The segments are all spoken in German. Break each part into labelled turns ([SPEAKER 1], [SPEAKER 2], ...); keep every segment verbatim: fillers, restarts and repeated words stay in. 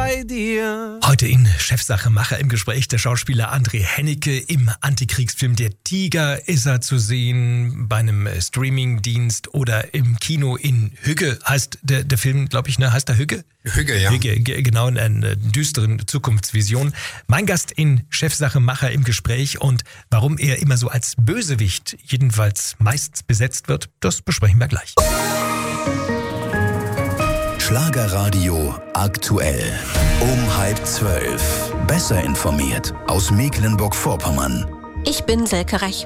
[SPEAKER 1] bei dir.
[SPEAKER 2] Heute in Chefsache Macher im Gespräch der Schauspieler André Hennecke. Im Antikriegsfilm Der Tiger ist er zu sehen, bei einem Streamingdienst oder im Kino in Hügge. Heißt der, der Film, glaube ich, ne? Heißt der Hügge?
[SPEAKER 1] Hügge, ja.
[SPEAKER 2] Hügge, genau, in einer düsteren Zukunftsvision. Mein Gast in Chefsache Macher im Gespräch und warum er immer so als Bösewicht, jedenfalls meist besetzt wird, das besprechen wir gleich.
[SPEAKER 3] Schlagerradio aktuell. Um halb zwölf. Besser informiert aus Mecklenburg-Vorpommern.
[SPEAKER 4] Ich bin Selke Rech.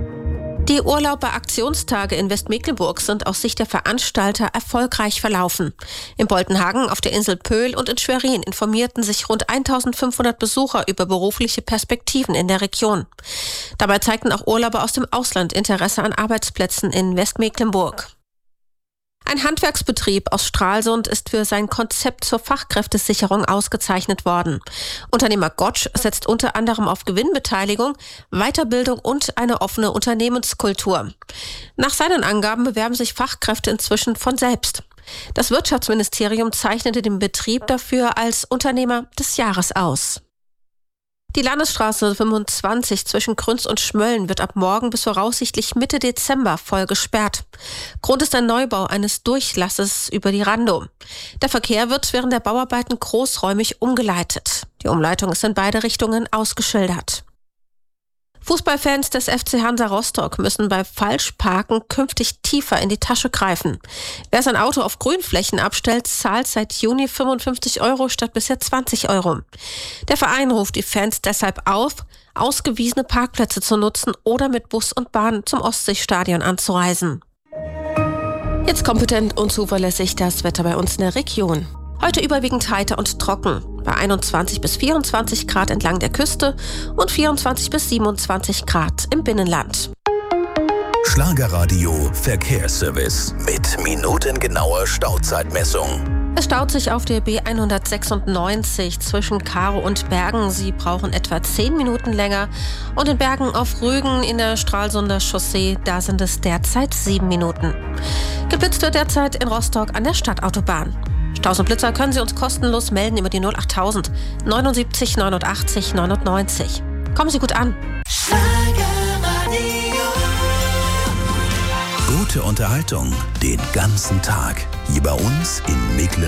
[SPEAKER 4] Die Urlauber-Aktionstage in Westmecklenburg sind aus Sicht der Veranstalter erfolgreich verlaufen. In Boltenhagen, auf der Insel Pöhl und in Schwerin informierten sich rund eintausendfünfhundert Besucher über berufliche Perspektiven in der Region. Dabei zeigten auch Urlauber aus dem Ausland Interesse an Arbeitsplätzen in Westmecklenburg. Ein Handwerksbetrieb aus Stralsund ist für sein Konzept zur Fachkräftesicherung ausgezeichnet worden. Unternehmer Gottsch setzt unter anderem auf Gewinnbeteiligung, Weiterbildung und eine offene Unternehmenskultur. Nach seinen Angaben bewerben sich Fachkräfte inzwischen von selbst. Das Wirtschaftsministerium zeichnete den Betrieb dafür als Unternehmer des Jahres aus. Die Landesstraße fünfundzwanzig zwischen Krünz und Schmölln wird ab morgen bis voraussichtlich Mitte Dezember voll gesperrt. Grund ist ein Neubau eines Durchlasses über die Randow. Der Verkehr wird während der Bauarbeiten großräumig umgeleitet. Die Umleitung ist in beide Richtungen ausgeschildert. Fußballfans des F C Hansa Rostock müssen bei Falschparken künftig tiefer in die Tasche greifen. Wer sein Auto auf Grünflächen abstellt, zahlt seit Juni fünfundfünfzig Euro statt bisher zwanzig Euro. Der Verein ruft die Fans deshalb auf, ausgewiesene Parkplätze zu nutzen oder mit Bus und Bahn zum Ostseestadion anzureisen. Jetzt kompetent und zuverlässig das Wetter bei uns in der Region. Heute überwiegend heiter und trocken, bei einundzwanzig bis vierundzwanzig Grad entlang der Küste und vierundzwanzig bis siebenundzwanzig Grad im Binnenland.
[SPEAKER 3] Schlagerradio Verkehrsservice mit minutengenauer Stauzeitmessung.
[SPEAKER 4] Es staut sich auf der B hundertsechsundneunzig zwischen Karow und Bergen. Sie brauchen etwa zehn Minuten länger. Und in Bergen auf Rügen in der Stralsunder Chaussee, da sind es derzeit sieben Minuten. Geblitzt wird derzeit in Rostock an der Stadtautobahn. Staus und Blitzer können Sie uns kostenlos melden über die null achttausend neunundsiebzig neunundachtzig neunundneunzig. Kommen Sie gut an.
[SPEAKER 3] Gute Unterhaltung den ganzen Tag. Hier bei uns in Mecklenburg.